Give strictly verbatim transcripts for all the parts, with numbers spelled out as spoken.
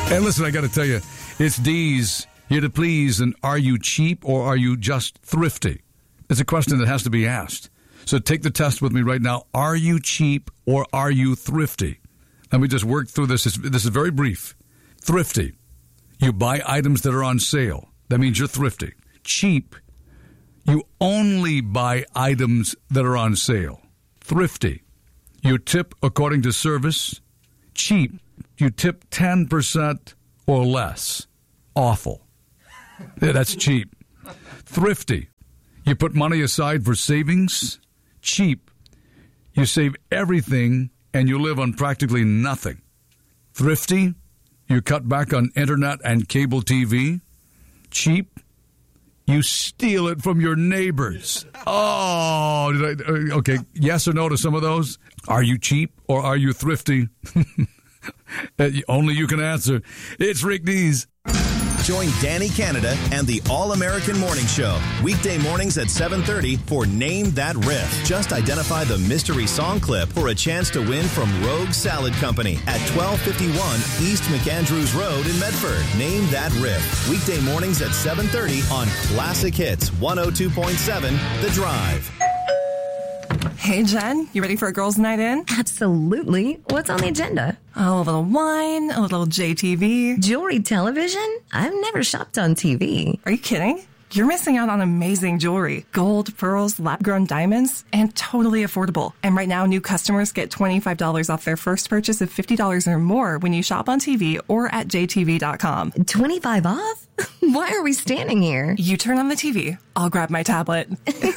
And listen, I got to tell you, it's D's here to please. And are you cheap or are you just thrifty? It's a question that has to be asked. So take the test with me right now. Are you cheap or are you thrifty? Let me just work through this. This is very brief. Thrifty. You buy items that are on sale. That means you're thrifty. Cheap. You only buy items that are on sale. Thrifty. You tip according to service. Cheap. You tip ten percent or less. Awful. Yeah, that's cheap. Thrifty. You put money aside for savings. Cheap. You save everything and you live on practically nothing. Thrifty. You cut back on internet and cable T V. Cheap. You steal it from your neighbors. Oh, did I, okay. Yes or no to some of those? Are you cheap or are you thrifty? Only you can answer. It's Rick Dees. Join Danny Canada and the All-American Morning Show. Weekday mornings at seven thirty for Name That Riff. Just identify the mystery song clip for a chance to win from Rogue Salad Company at twelve fifty-one East McAndrews Road in Medford. Name That Riff. Weekday mornings at seven thirty on Classic Hits one oh two point seven The Drive. Hey, Jen, you ready for a girls' night in? Absolutely. What's on the agenda? Oh, a little wine, a little J T V. Jewelry television? I've never shopped on T V. Are you kidding? You're missing out on amazing jewelry. Gold, pearls, lab-grown diamonds, and totally affordable. And right now, new customers get twenty-five dollars off their first purchase of fifty dollars or more when you shop on T V or at j t v dot com. twenty-five off? Why are we standing here? You turn on the T V. I'll grab my tablet.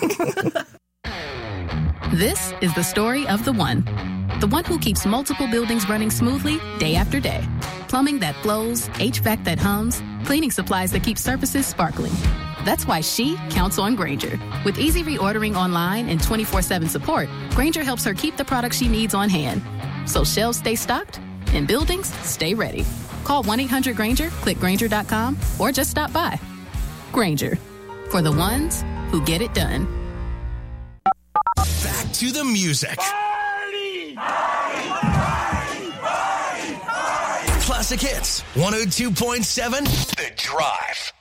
This is the story of the one. The one who keeps multiple buildings running smoothly day after day. Plumbing that flows, H V A C that hums, cleaning supplies that keep surfaces sparkling. That's why she counts on Grainger. With easy reordering online and twenty-four seven support, Grainger helps her keep the products she needs on hand. So shelves stay stocked and buildings stay ready. Call one eight hundred Grainger, click Grainger dot com, or just stop by. Grainger, for the ones who get it done. Back to the music. Party! Party! Party! Party! Party! Classic Hits one oh two point seven The Drive.